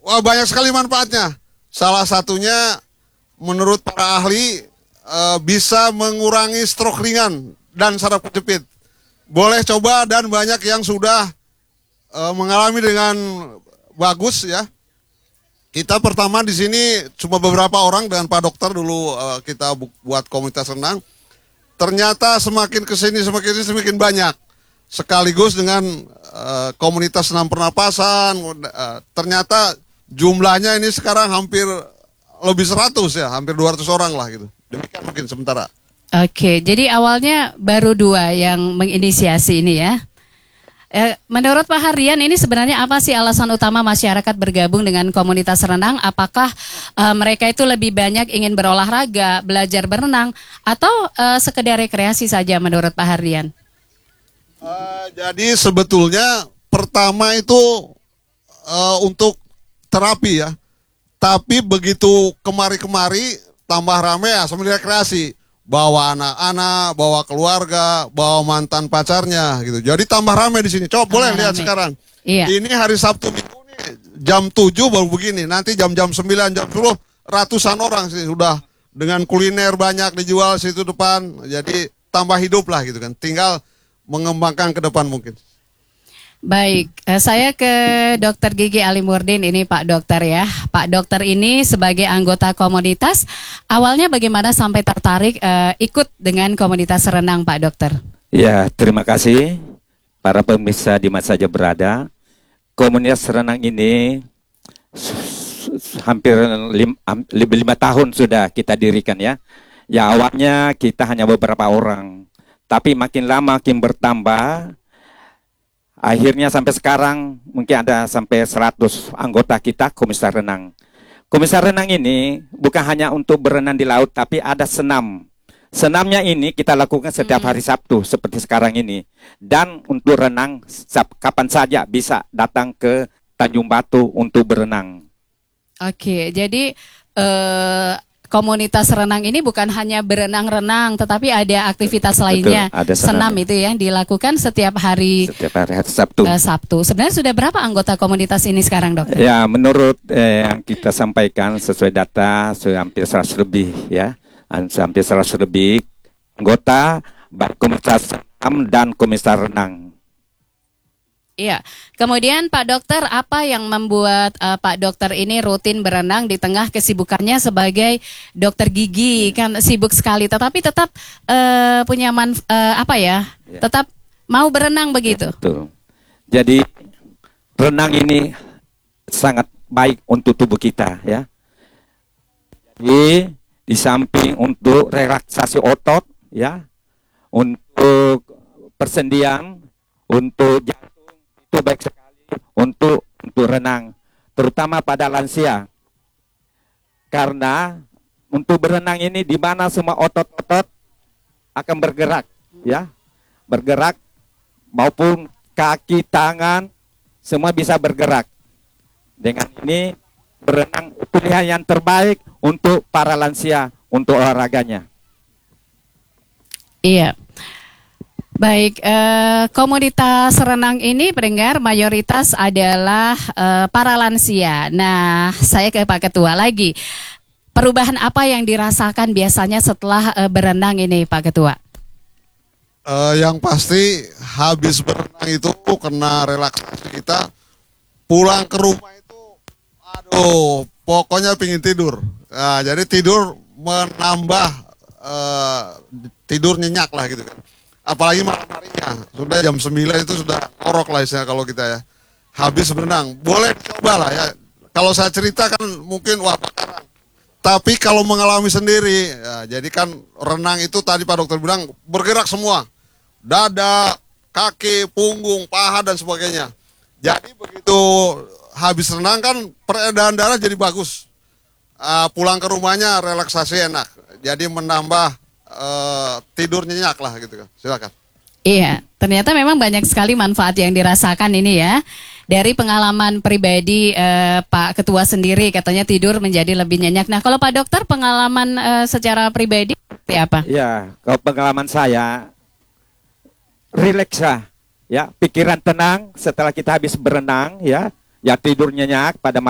Wah, banyak sekali manfaatnya. Salah satunya menurut para ahli bisa mengurangi stroke ringan dan saraf kejepit. Boleh coba dan banyak yang sudah mengalami dengan bagus ya. Kita pertama di sini cuma beberapa orang dengan Pak Dokter dulu kita buat komunitas renang. Ternyata semakin kesini semakin banyak. Sekaligus dengan komunitas senam pernapasan, ternyata jumlahnya ini sekarang hampir lebih 100 ya, hampir 200 orang lah gitu. Demikian mungkin sementara. Oke, jadi awalnya baru 2 yang menginisiasi ini ya. Menurut Pak Hardian, ini sebenarnya apa sih alasan utama masyarakat bergabung dengan komunitas renang? Apakah mereka itu lebih banyak ingin berolahraga, belajar berenang, atau sekedar rekreasi saja menurut Pak Hardian? Jadi sebetulnya pertama itu untuk terapi ya. Tapi begitu kemari-kemari tambah rame ya sambil rekreasi. Bawa anak-anak, bawa keluarga, bawa mantan pacarnya gitu. Jadi tambah rame di sini. Coba boleh lihat sekarang. Iya. Ini hari Sabtu Minggu nih jam 7 baru begini. Nanti jam-jam 9, jam 10 ratusan orang sih sudah dengan kuliner banyak dijual situ depan. Jadi tambah hidup lah gitu kan. Tinggal mengembangkan ke depan mungkin. Baik, saya ke Dokter Gigi Alimurdin ini Pak Dokter ya. Pak Dokter ini sebagai anggota komunitas, awalnya bagaimana sampai tertarik ikut dengan komunitas renang Pak Dokter? Ya, terima kasih para pemirsa di mana saja berada. Komunitas renang ini hampir 5 tahun sudah kita dirikan ya. Ya awalnya kita hanya beberapa orang, tapi makin lama makin bertambah. Akhirnya sampai sekarang mungkin ada sampai 100 anggota kita komunitas renang. Komunitas renang ini bukan hanya untuk berenang di laut, tapi ada senam. Senamnya ini kita lakukan setiap hari Sabtu seperti sekarang ini. Dan untuk renang kapan saja bisa datang ke Tanjung Batu untuk berenang. Oke, jadi komunitas renang ini bukan hanya berenang-renang, tetapi ada aktivitas lainnya. Betul, ada senam itu ya dilakukan setiap hari Sabtu. Sabtu. Sebenarnya sudah berapa anggota komunitas ini sekarang, Dokter? Ya, menurut yang kita sampaikan sesuai data sudah hampir 100 lebih ya. Hampir 100 lebih anggota baik komunitas senam dan komunitas renang. Iya, kemudian Pak Dokter, apa yang membuat Pak Dokter ini rutin berenang di tengah kesibukannya sebagai dokter gigi? Kan sibuk sekali, tetapi tetap punya tetap mau berenang begitu. Betul. Jadi renang ini sangat baik untuk tubuh kita ya. Jadi di samping untuk relaksasi otot ya, untuk persendian, untuk itu baik sekali untuk renang, terutama pada lansia. Karena untuk berenang ini di mana semua otot-otot akan bergerak, ya, bergerak maupun kaki, tangan, semua bisa bergerak. Dengan ini berenang pilihan yang terbaik untuk para lansia untuk olahraganya. Iya. Baik, komunitas renang ini pendengar mayoritas adalah para lansia. Nah, saya ke Pak Ketua lagi. Perubahan apa yang dirasakan biasanya setelah berenang ini, Pak Ketua? Yang pasti habis berenang itu kena relaksasi kita, pulang ke rumah itu, aduh, pokoknya pingin tidur. Nah, jadi tidur menambah tidur nyenyak lah gitu kan. Apalagi malam harinya, sudah jam 9 itu sudah orok lah istilah kalau kita ya. Habis berenang, boleh coba lah ya. Kalau saya cerita kan mungkin wah bakaran. Tapi kalau mengalami sendiri, ya, jadi kan renang itu tadi Pak Dokter bilang bergerak semua. Dada, kaki, punggung, paha dan sebagainya. Jadi begitu habis renang kan peredaran darah jadi bagus. Pulang ke rumahnya relaksasi enak. Jadi menambah tidur nyenyak lah gitu kan. Silakan. Iya, ternyata memang banyak sekali manfaat yang dirasakan ini ya. Dari pengalaman pribadi Pak Ketua sendiri katanya tidur menjadi lebih nyenyak. Nah, kalau Pak Dokter pengalaman secara pribadi seperti apa? Ya, kalau pengalaman saya rileks ya, pikiran tenang setelah kita habis berenang ya, ya tidur nyenyak pada